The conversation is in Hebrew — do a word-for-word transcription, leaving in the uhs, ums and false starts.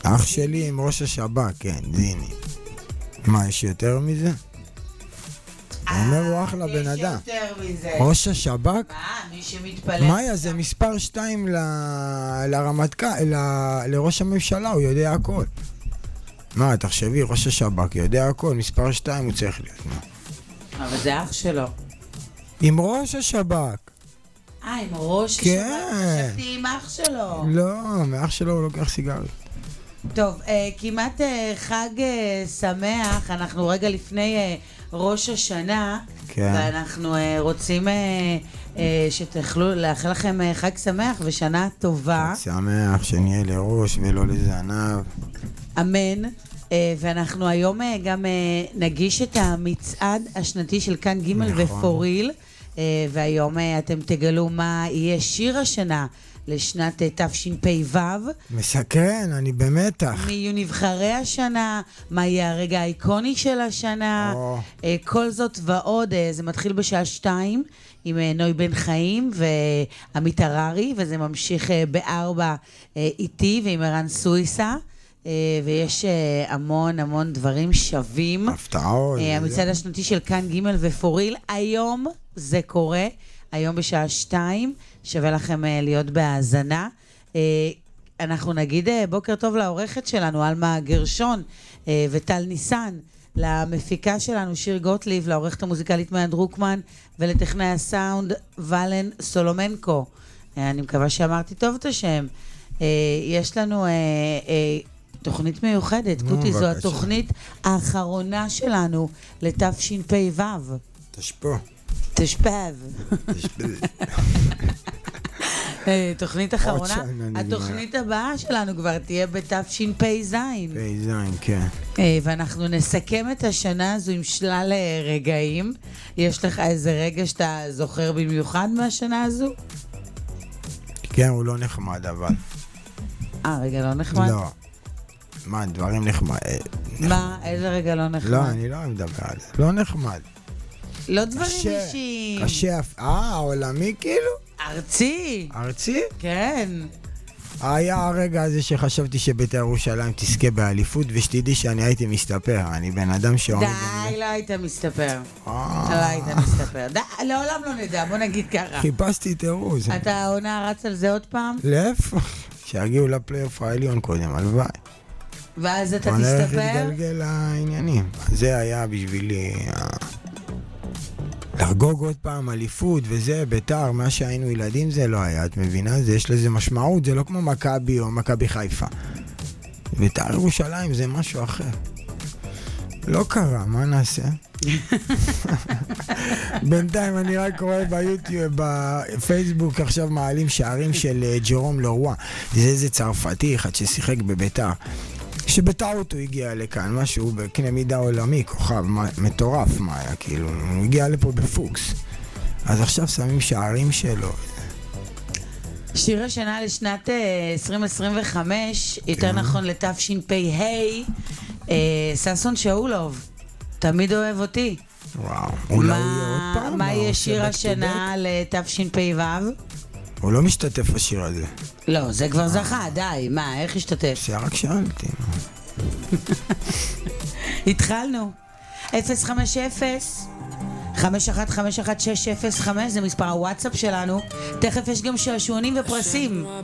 אח שלי עם ראש השב"כ, כן, זיני. מה, יש יותר מזה? הוא אומר, הוא אחלה בן אדם. יש יותר מזה. ראש השב"כ? מה, מי שמתפלל... מאיה, זה מספר שתיים לרמטכ"ל, לראש הממשלה, הוא יודע הכל. מה, תחשבי, ראש השב"כ יודע הכל, מספר שתיים הוא צריך להיות. אבל זה אח שלו. עם ראש השב"כ. אה, עם ראש השב"כ? כן. חשבתי עם אח שלו. לא, מאח שלו הוא לוקח סיגריות. טוב, אה, כמעט אה, חג אה, שמח, אנחנו רגע לפני אה, ראש השנה, כן. ואנחנו אה, רוצים אה, אה, שתוכלו לאחל לכם אה, חג שמח ושנה טובה. חג שמח, שנהיה לראש ולא לזנב. אמן. אה, ואנחנו היום אה, גם אה, נגיש את המצעד השנתי של כאן ג' נכון. ופוריל, אה, והיום אה, אתם תגלו מה יהיה שיר השנה לשנת תשפ"ו. מסקרן, אני במתח. מי יהיו נבחרי השנה, מה יהיה הרגע האיקוני של השנה, או. כל זאת ועוד. זה מתחיל בשעה שתיים עם נוי בן חיים ועמית הררי, וזה ממשיך בארבע איתי ועם ערן סויסה, ויש המון המון דברים שווים. הפתעות. המצעד השנתי של כאן ג' ופוריל, היום זה קורה, היום בשעה שתיים, שווה לכם להיות בהאזנה. אנחנו נגיד בוקר טוב לעורכת שלנו, אלמה גרשון וטל ניסן, למפיקה שלנו שיר גוטליב, לעורכת המוזיקלית מאיה דרוקמן, ולטכנאי הסאונד ולן סולומנקו. אני מקווה שאמרתי טוב את השם. יש לנו תוכנית מיוחדת, קוטי, זו התוכנית האחרונה שלנו לתשפ"ו. תשפו. תשפ"ו. תוכנית אחרונה, התוכנית הבאה שלנו כבר תהיה בתשפ"ז. פ"ז, כן. ואנחנו נסכם את השנה הזו עם שלל רגעים. יש לך איזה רגע שאתה זוכר במיוחד מהשנה הזו? כן, הוא לא נחמד, אבל. אה, רגע לא נחמד? לא. מה, דברים נחמד. מה, איזה רגע לא נחמד? לא, אני לא מדבר על זה. לא נחמד. לא דברים אישיים. קשה, אה, העולמי כאילו? ארצי. ארצי? כן. היה הרגע הזה שחשבתי שבית"ר ירושלים תזכה באליפות, ושתדעי שאני הייתי מסתפר. אני בן אדם שעומד... די, לא היית מסתפר. לא היית מסתפר. די, לעולם לא נדע, בוא נגיד ככה. חיפשתי תירוץ. אתה עונה רץ על זה עוד פעם? לאיפה? שיגיעו לפלייאוף העליון קודם, הלוואי. ואז אתה תסתפר? אני הולך תסתפר? להתגלגל לעניינים. זה היה בשבילי... לחגוג עוד פעם אליפות וזה, בית"ר, מה שהיינו ילדים זה לא היה, את מבינה? זה יש לזה משמעות, זה לא כמו מכבי או מכבי חיפה. בית"ר ירושלים זה משהו אחר. לא קרה, מה נעשה? בינתיים אני רק רואה ביוטיוב, בפייסבוק עכשיו מעלים שערים של ג'רום לרואה. זה איזה צרפתי אחד ששיחק בבית"ר. שבטעות הוא הגיע לכאן, משהו בקנה מידה עולמי, כוכב מטורף, מה היה, כאילו, הוא הגיע לפה בפוקס. אז עכשיו שמים שערים שלו. שיר השנה לשנת עשרים עשרים וחמש, יותר נכון לתשפ"ה, ששון שאולוב, תמיד אוהב אותי. וואו, אולי הוא יהיה עוד פעם? מה יהיה שיר השנה לתשפ"ו? הוא לא משתתף בשיר הזה. לא, זה כבר זכה, די, מה, איך השתתף? שרק שאלתי. התחלנו. אפס חמש אפס חמש אחת חמש אחת שש אפס חמש, זה מספר הוואטסאפ שלנו. תכף יש גם שעשועונים ופרסים.